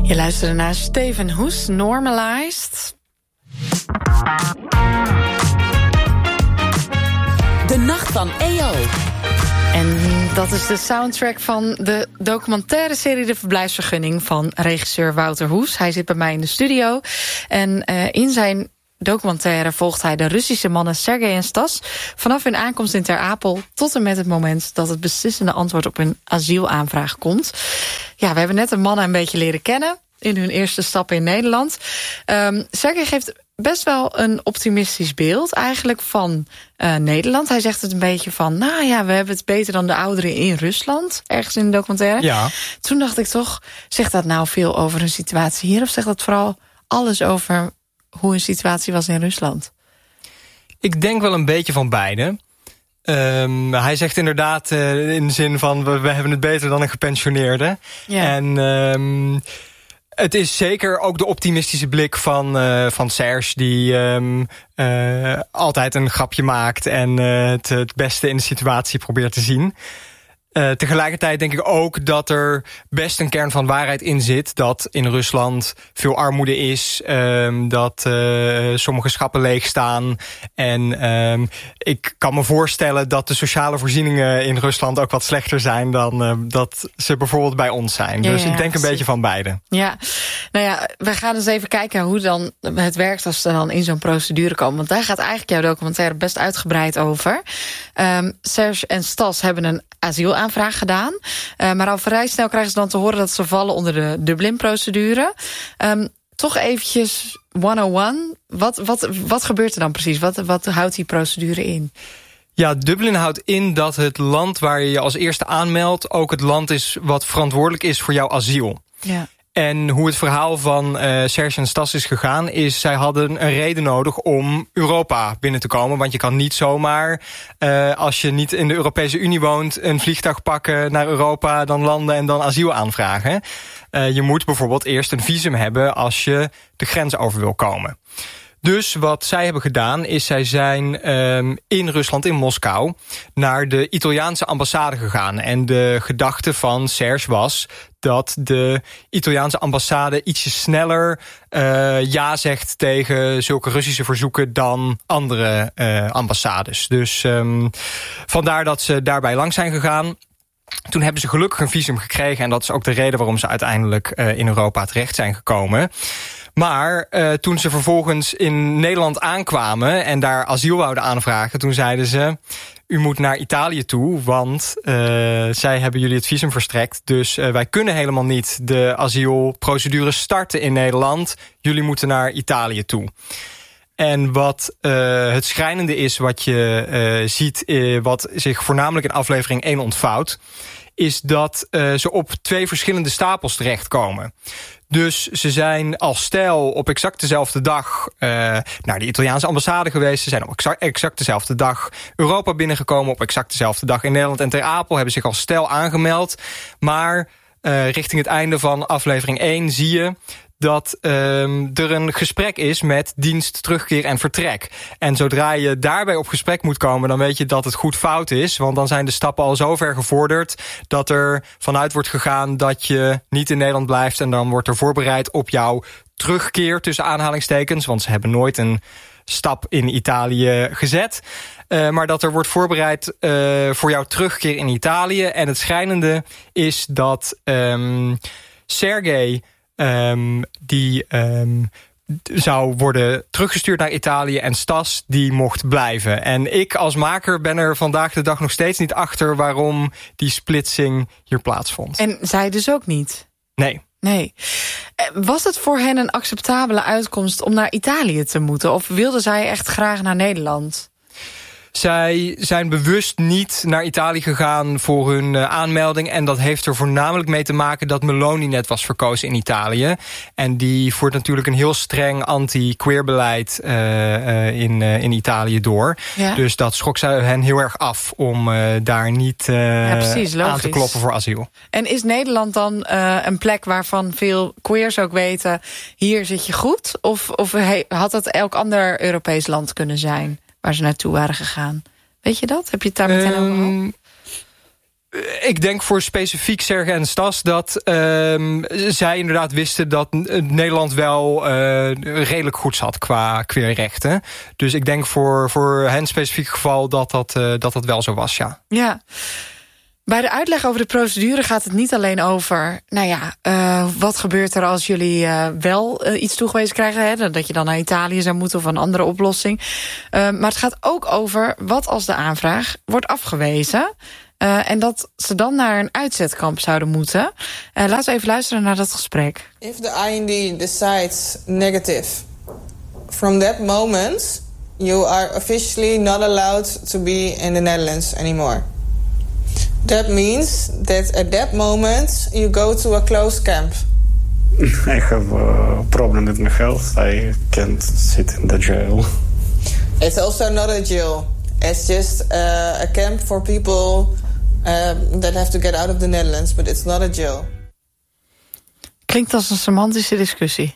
Je luisterde naar Steven Hoes, Normalized. De Nacht van EO. En dat is de soundtrack van de documentaire serie De Verblijfsvergunning van regisseur Wouter Hoes. Hij zit bij mij in de studio. En in zijn documentaire volgt hij de Russische mannen Sergej en Stas vanaf hun aankomst in Ter Apel tot en met het moment dat het beslissende antwoord op hun asielaanvraag komt. Ja, we hebben net de mannen een beetje leren kennen in hun eerste stappen in Nederland. Sergej geeft best wel een optimistisch beeld eigenlijk van Nederland. Hij zegt het een beetje van, nou ja, we hebben het beter dan de ouderen in Rusland, ergens in de documentaire. Ja. Toen dacht ik toch, zegt dat nou veel over een situatie hier, of zegt dat vooral alles over hoe een situatie was in Rusland? Ik denk wel een beetje van beide. Hij zegt inderdaad in de zin van, we hebben het beter dan een gepensioneerde. Ja. En het is zeker ook de optimistische blik van Serge, die altijd een grapje maakt en het beste in de situatie probeert te zien. Tegelijkertijd denk ik ook dat er best een kern van waarheid in zit, dat in Rusland veel armoede is, dat sommige schappen leeg staan. En ik kan me voorstellen dat de sociale voorzieningen in Rusland ook wat slechter zijn dan dat ze bijvoorbeeld bij ons zijn. Dus ik denk een beetje van beide. Ja, nou ja, we gaan eens even kijken hoe dan het werkt als ze dan in zo'n procedure komen. Want daar gaat eigenlijk jouw documentaire best uitgebreid over. Serge en Stas hebben een asielaanvraag gedaan. Maar al vrij snel krijgen ze dan te horen dat ze vallen onder de Dublin-procedure. Toch eventjes 101. Wat gebeurt er dan precies? Wat houdt die procedure in? Ja, Dublin houdt in dat het land waar je je als eerste aanmeldt ook het land is wat verantwoordelijk is voor jouw asiel. Ja. En hoe het verhaal van Serge en Stas is gegaan, is zij hadden een reden nodig om Europa binnen te komen. Want je kan niet zomaar, als je niet in de Europese Unie woont, een vliegtuig pakken naar Europa, dan landen en dan asiel aanvragen. Je moet bijvoorbeeld eerst een visum hebben als je de grens over wil komen. Dus wat zij hebben gedaan is, zij zijn in Rusland, in Moskou, naar de Italiaanse ambassade gegaan. En de gedachte van Serge was dat de Italiaanse ambassade ietsje sneller ja zegt tegen zulke Russische verzoeken dan andere ambassades. Dus vandaar dat ze daarbij langs zijn gegaan. Toen hebben ze gelukkig een visum gekregen en dat is ook de reden waarom ze uiteindelijk in Europa terecht zijn gekomen. Maar toen ze vervolgens in Nederland aankwamen en daar asiel wouden aanvragen, toen zeiden ze, u moet naar Italië toe, want zij hebben jullie het visum verstrekt. Dus wij kunnen helemaal niet de asielprocedure starten in Nederland. Jullie moeten naar Italië toe. En wat het schrijnende is, wat je ziet, wat zich voornamelijk in aflevering 1 ontvouwt, is dat ze op 2 verschillende stapels terechtkomen. Dus ze zijn als stel op exact dezelfde dag naar de Italiaanse ambassade geweest. Ze zijn op exact dezelfde dag Europa binnengekomen. Op exact dezelfde dag in Nederland en Ter Apel hebben zich als stel aangemeld. Maar richting het einde van aflevering 1 zie je dat er een gesprek is met dienst, terugkeer en vertrek. En zodra je daarbij op gesprek moet komen, dan weet je dat het goed fout is. Want dan zijn de stappen al zo ver gevorderd dat er vanuit wordt gegaan dat je niet in Nederland blijft. En dan wordt er voorbereid op jouw terugkeer, tussen aanhalingstekens. Want ze hebben nooit een stap in Italië gezet. Maar dat er wordt voorbereid voor jouw terugkeer in Italië. En het schrijnende is dat Sergej die zou worden teruggestuurd naar Italië en Stas die mocht blijven. En ik als maker ben er vandaag de dag nog steeds niet achter waarom die splitsing hier plaatsvond. En zij dus ook niet? Nee. Was het voor hen een acceptabele uitkomst om naar Italië te moeten? Of wilden zij echt graag naar Nederland? Zij zijn bewust niet naar Italië gegaan voor hun aanmelding. En dat heeft er voornamelijk mee te maken dat Meloni net was verkozen in Italië. En die voert natuurlijk een heel streng anti-queer beleid in Italië door. Ja. Dus dat schrok hen heel erg af om daar niet aan te kloppen voor asiel. En is Nederland dan een plek waarvan veel queers ook weten, hier zit je goed? Of had het elk ander Europees land kunnen zijn waar ze naartoe waren gegaan? Weet je dat? Heb je het daar meteen over gehad? Ik denk voor specifiek Serge en Stas dat zij inderdaad wisten dat Nederland wel redelijk goed zat qua queerrechten. Dus ik denk voor hen specifiek geval dat wel zo was, ja. Ja. Bij de uitleg over de procedure gaat het niet alleen over... wat gebeurt er als jullie wel iets toegewezen krijgen... Hè, dat je dan naar Italië zou moeten of een andere oplossing. Maar het gaat ook over wat als de aanvraag wordt afgewezen... en dat ze dan naar een uitzetkamp zouden moeten. Laten we even luisteren naar dat gesprek. If the IND decides negative, from that moment... you are officially not allowed to be in the Netherlands anymore. That means that at that moment you go to a closed camp. I have a problem with my health. I can't sit in the jail. It's also not a jail. It's just a camp for people that have to get out of the Netherlands, but it's not a jail. Klinkt als een semantische discussie.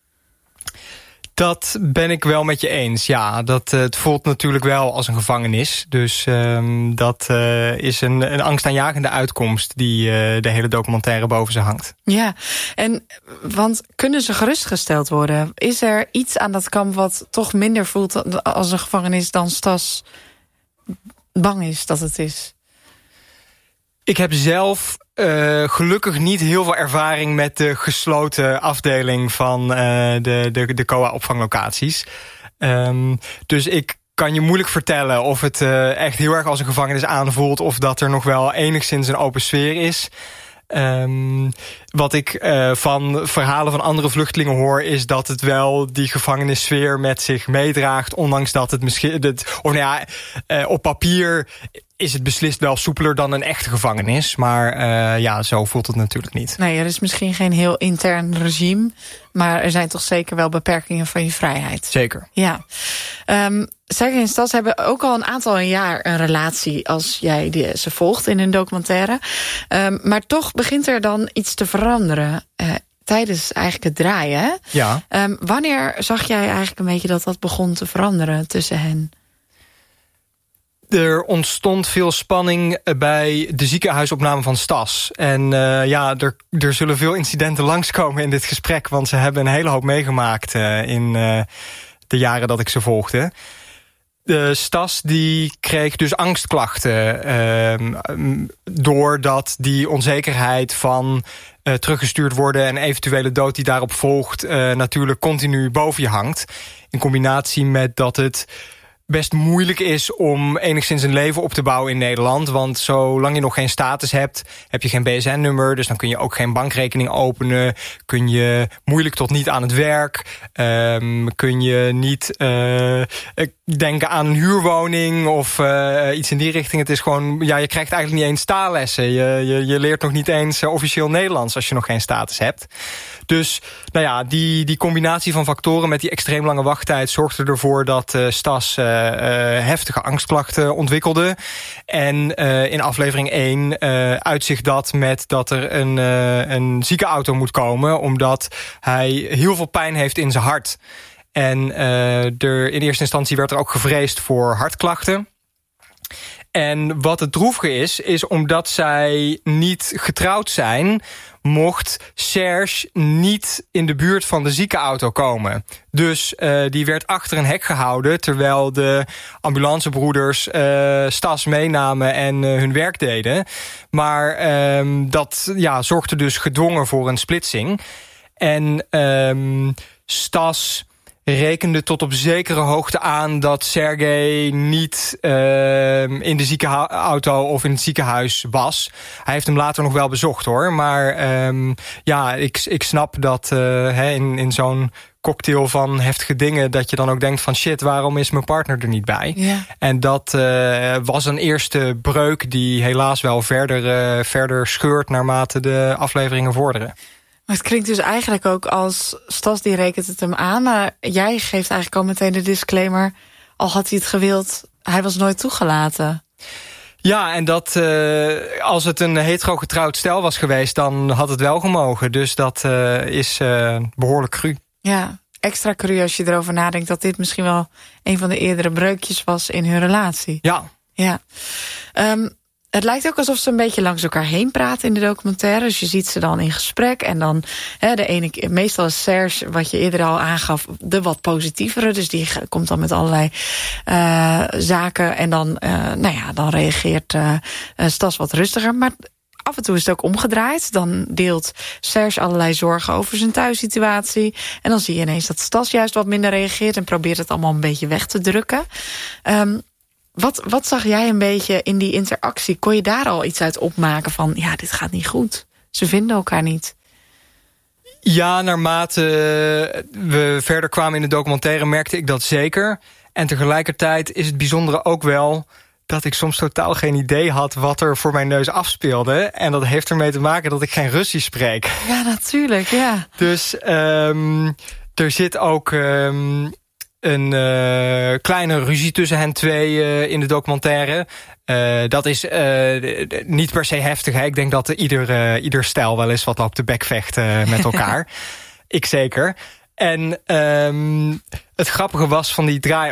Dat ben ik wel met je eens, ja. Het voelt natuurlijk wel als een gevangenis. Dus dat is een angstaanjagende uitkomst... die de hele documentaire boven ze hangt. Ja, want kunnen ze gerustgesteld worden? Is er iets aan dat kamp wat toch minder voelt als een gevangenis... dan Stas bang is dat het is? Ik heb zelf gelukkig niet heel veel ervaring met de gesloten afdeling van de COA-opvanglocaties. Dus ik kan je moeilijk vertellen of het echt heel erg als een gevangenis aanvoelt... of dat er nog wel enigszins een open sfeer is. Wat ik van verhalen van andere vluchtelingen hoor... is dat het wel die gevangenissfeer met zich meedraagt... ondanks dat het misschien... op papier is het beslist wel soepeler dan een echte gevangenis. Maar zo voelt het natuurlijk niet. Nee, er is misschien geen heel intern regime... maar er zijn toch zeker wel beperkingen van je vrijheid. Zeker. Ja. Serge en Stas hebben ook al een aantal jaar een relatie... als jij ze volgt in hun documentaire. Maar toch begint er dan iets te veranderen... tijdens eigenlijk het draaien. Hè? Ja. Wanneer zag jij eigenlijk een beetje dat begon te veranderen tussen hen? Er ontstond veel spanning bij de ziekenhuisopname van Stas. En er zullen veel incidenten langskomen in dit gesprek... want ze hebben een hele hoop meegemaakt in de jaren dat ik ze volgde. Stas die kreeg dus angstklachten... doordat die onzekerheid van teruggestuurd worden... en eventuele dood die daarop volgt... natuurlijk continu boven je hangt. In combinatie met dat het... best moeilijk is om enigszins een leven op te bouwen in Nederland. Want zolang je nog geen status hebt, heb je geen BSN-nummer. Dus dan kun je ook geen bankrekening openen. Kun je moeilijk tot niet aan het werk. Kun je niet denken aan een huurwoning of iets in die richting. Het is gewoon, je krijgt eigenlijk niet eens taallessen. Je leert nog niet eens officieel Nederlands als je nog geen status hebt. Dus die combinatie van factoren met die extreem lange wachttijd zorgde ervoor dat Stas heftige angstklachten ontwikkelde. En in aflevering 1 uitzicht dat met dat er een ziekenauto moet komen, omdat hij heel veel pijn heeft in zijn hart. En in eerste instantie werd er ook gevreesd voor hartklachten. En wat het droevige is omdat zij niet getrouwd zijn, mocht Serge niet in de buurt van de ziekenauto komen. Dus die werd achter een hek gehouden, terwijl de ambulancebroeders Stas meenamen en hun werk deden. Maar dat zorgde dus gedwongen voor een splitsing. En Stas rekende tot op zekere hoogte aan dat Sergej niet in de ziekenauto of in het ziekenhuis was. Hij heeft hem later nog wel bezocht, hoor. Maar ik snap dat in zo'n cocktail van heftige dingen, dat je dan ook denkt van shit, waarom is mijn partner er niet bij? Ja. En dat was een eerste breuk die helaas wel verder scheurt naarmate de afleveringen vorderen. Maar het klinkt dus eigenlijk ook als Stas die rekent het hem aan, maar jij geeft eigenlijk al meteen de disclaimer, al had hij het gewild, hij was nooit toegelaten. Ja, en dat als het een hetero getrouwd stel was geweest, dan had het wel gemogen. Dus dat is behoorlijk cru. Ja, extra cru als je erover nadenkt dat dit misschien wel een van de eerdere breukjes was in hun relatie. Ja. Ja. Het lijkt ook alsof ze een beetje langs elkaar heen praten in de documentaire. Dus je ziet ze dan in gesprek. En dan meestal is Serge, wat je eerder al aangaf, de wat positievere. Dus die komt dan met allerlei zaken. En dan, dan reageert Stas wat rustiger. Maar af en toe is het ook omgedraaid. Dan deelt Serge allerlei zorgen over zijn thuissituatie. En dan zie je ineens dat Stas juist wat minder reageert en probeert het allemaal een beetje weg te drukken. Wat zag jij een beetje in die interactie? Kon je daar al iets uit opmaken van, ja, dit gaat niet goed. Ze vinden elkaar niet. Ja, naarmate we verder kwamen in de documentaire merkte ik dat zeker. En tegelijkertijd is het bijzondere ook wel dat ik soms totaal geen idee had wat er voor mijn neus afspeelde. En dat heeft ermee te maken dat ik geen Russisch spreek. Ja, natuurlijk, ja. Dus er zit ook een kleine ruzie tussen hen twee in de documentaire. Dat is niet per se heftig. Hè? Ik denk dat ieder stijl wel eens wat op de bek vecht met elkaar. Ik zeker. En het grappige was van die draai...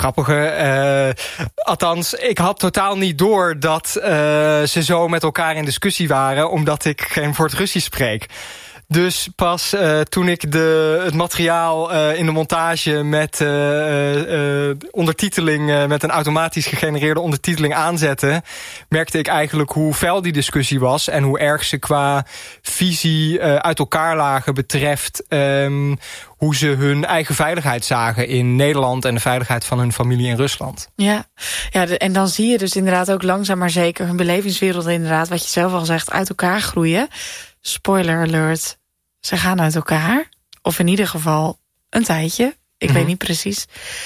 althans, ik had totaal niet door dat ze zo met elkaar in discussie waren, omdat ik geen woord Russisch spreek. Dus pas toen ik het materiaal in de montage met ondertiteling, met een automatisch gegenereerde ondertiteling aanzette, merkte ik eigenlijk hoe fel die discussie was en hoe erg ze qua visie uit elkaar lagen betreft hoe ze hun eigen veiligheid zagen in Nederland en de veiligheid van hun familie in Rusland. Ja, en dan zie je dus inderdaad ook langzaam maar zeker hun belevingswereld inderdaad, wat je zelf al zegt, uit elkaar groeien. Spoiler alert. Ze gaan uit elkaar. Of in ieder geval een tijdje. Ik weet niet precies.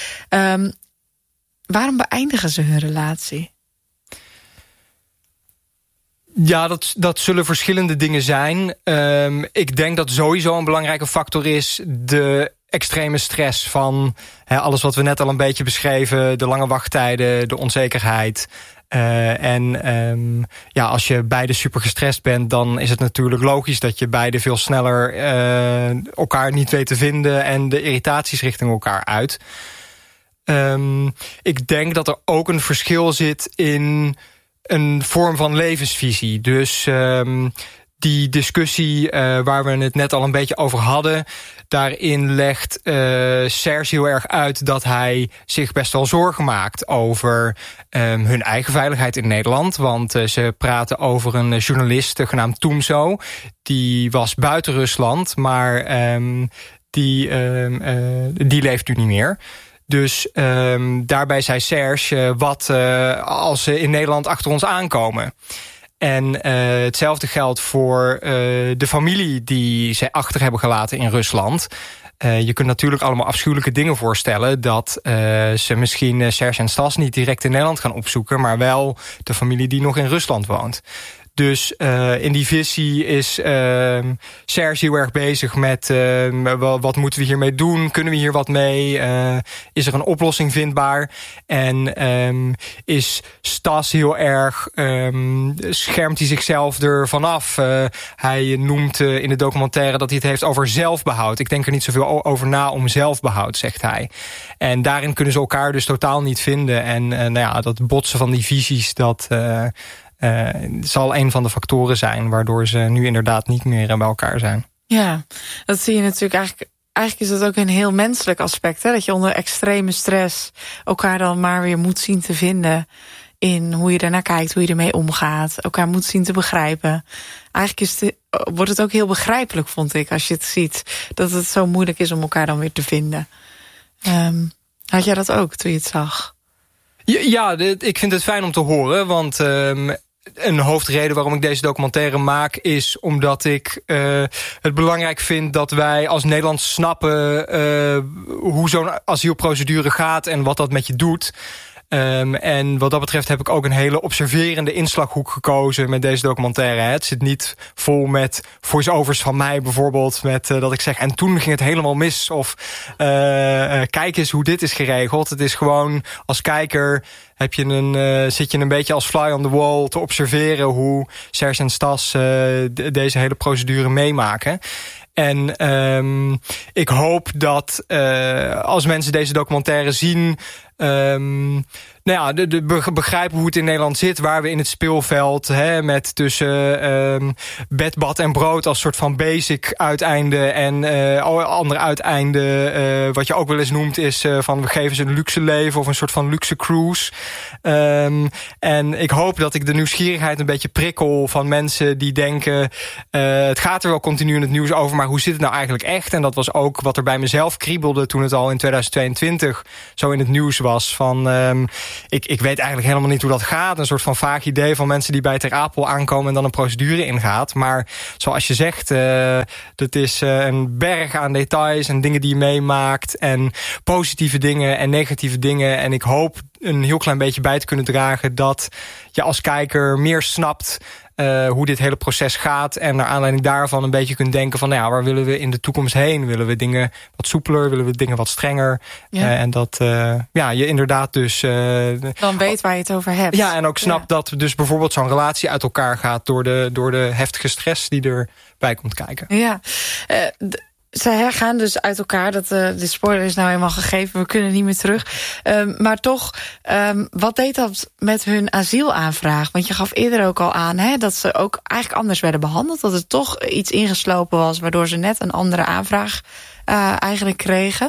Waarom beëindigen ze hun relatie? Ja, dat zullen verschillende dingen zijn. Ik denk dat sowieso een belangrijke factor is de extreme stress van alles wat we net al een beetje beschreven. De lange wachttijden, de onzekerheid. Als je beide super gestrest bent, dan is het natuurlijk logisch dat je beide veel sneller elkaar niet weet te vinden en de irritaties richting elkaar uit. Ik denk dat er ook een verschil zit in een vorm van levensvisie. Dus die discussie waar we het net al een beetje over hadden, daarin legt Serge heel erg uit dat hij zich best wel zorgen maakt over hun eigen veiligheid in Nederland. Want ze praten over een journalist genaamd Tumso. Die was buiten Rusland, maar die leeft nu niet meer. Dus daarbij zei Serge, wat als ze in Nederland achter ons aankomen? En hetzelfde geldt voor de familie die zij achter hebben gelaten in Rusland. Je kunt natuurlijk allemaal afschuwelijke dingen voorstellen, dat ze misschien Serge en Stas niet direct in Nederland gaan opzoeken, maar wel de familie die nog in Rusland woont. Dus in die visie is Serge heel erg bezig met wat moeten we hiermee doen? Kunnen we hier wat mee? Is er een oplossing vindbaar? En is Stas heel erg, schermt hij zichzelf ervan af? Hij noemt in de documentaire dat hij het heeft over zelfbehoud. Ik denk er niet zoveel over na om zelfbehoud, zegt hij. En daarin kunnen ze elkaar dus totaal niet vinden. En dat botsen van die visies, dat zal een van de factoren zijn waardoor ze nu inderdaad niet meer bij elkaar zijn. Ja, dat zie je natuurlijk eigenlijk is dat ook een heel menselijk aspect, hè? Dat je onder extreme stress elkaar dan maar weer moet zien te vinden in hoe je ernaar kijkt, hoe je ermee omgaat, elkaar moet zien te begrijpen. Eigenlijk wordt het ook heel begrijpelijk, vond ik, als je het ziet, dat het zo moeilijk is om elkaar dan weer te vinden. Had jij dat ook toen je het zag? Ja, ik vind het fijn om te horen, want een hoofdreden waarom ik deze documentaire maak is omdat ik het belangrijk vind dat wij als Nederland snappen hoe zo'n asielprocedure gaat en wat dat met je doet. En wat dat betreft heb ik ook een hele observerende inslaghoek gekozen met deze documentaire. Het zit niet vol met voice-overs van mij bijvoorbeeld, met dat ik zeg en toen ging het helemaal mis of kijk eens hoe dit is geregeld. Het is gewoon als kijker zit je een beetje als fly on the wall te observeren hoe Serge en Stas deze hele procedure meemaken. En ik hoop dat als mensen deze documentaire zien, Begrijpen hoe het in Nederland zit, waar we in het speelveld met tussen bed, bad en brood als soort van basic uiteinde en andere uiteinde. Wat je ook wel eens noemt is van we geven ze een luxe leven of een soort van luxe cruise. En ik hoop dat ik de nieuwsgierigheid een beetje prikkel van mensen die denken het gaat er wel continu in het nieuws over, maar hoe zit het nou eigenlijk echt? En dat was ook wat er bij mezelf kriebelde toen het al in 2022 zo in het nieuws was van ik weet eigenlijk helemaal niet hoe dat gaat. Een soort van vaag idee van mensen die bij Ter Apel aankomen en dan een procedure ingaat. Maar zoals je zegt, dat is een berg aan details en dingen die je meemaakt en positieve dingen en negatieve dingen. En ik hoop een heel klein beetje bij te kunnen dragen dat je als kijker meer snapt hoe dit hele proces gaat en naar aanleiding daarvan een beetje kunt denken van waar willen we in de toekomst heen? Willen we dingen wat soepeler? Willen we dingen wat strenger? Ja. En dat je inderdaad dus dan weet waar je het over hebt. Ja, en ook snapt dat dus bijvoorbeeld zo'n relatie uit elkaar gaat door de heftige stress die erbij komt kijken. Ja, zij gaan dus uit elkaar. De spoiler is nou eenmaal gegeven. We kunnen niet meer terug. Maar toch, wat deed dat met hun asielaanvraag? Want je gaf eerder ook al aan dat ze ook eigenlijk anders werden behandeld. Dat er toch iets ingeslopen was, waardoor ze net een andere aanvraag eigenlijk kregen.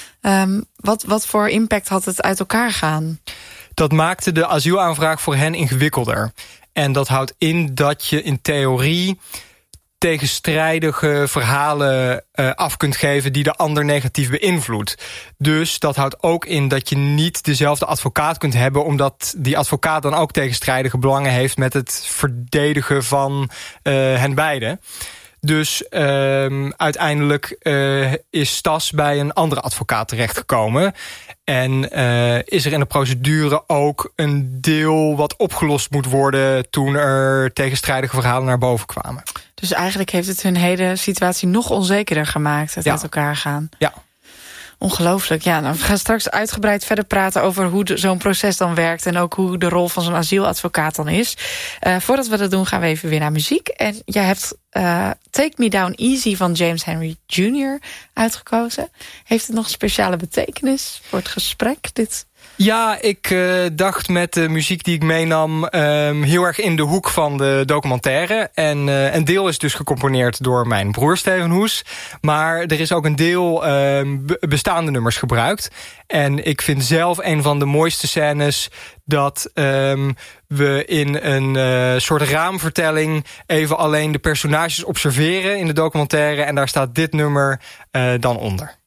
Wat voor impact had het uit elkaar gaan? Dat maakte de asielaanvraag voor hen ingewikkelder. En dat houdt in dat je in theorie tegenstrijdige verhalen af kunt geven die de ander negatief beïnvloedt. Dus dat houdt ook in dat je niet dezelfde advocaat kunt hebben, omdat die advocaat dan ook tegenstrijdige belangen heeft met het verdedigen van hen beiden. Dus uiteindelijk is Stas bij een andere advocaat terechtgekomen. En is er in de procedure ook een deel wat opgelost moet worden toen er tegenstrijdige verhalen naar boven kwamen. Dus eigenlijk heeft het hun hele situatie nog onzekerder gemaakt, het uit elkaar gaan. Ja. Ongelooflijk. Ja, nou, we gaan straks uitgebreid verder praten over hoe zo'n proces dan werkt en ook hoe de rol van zo'n asieladvocaat dan is. Voordat we dat doen gaan we even weer naar muziek. En jij hebt Take Me Down Easy van James Henry Jr. uitgekozen. Heeft het nog een speciale betekenis voor het gesprek, dit? Ja, ik dacht met de muziek die ik meenam heel erg in de hoek van de documentaire. En een deel is dus gecomponeerd door mijn broer Steven Hoes. Maar er is ook een deel bestaande nummers gebruikt. En ik vind zelf een van de mooiste scènes dat we in een soort raamvertelling even alleen de personages observeren in de documentaire. En daar staat dit nummer dan onder.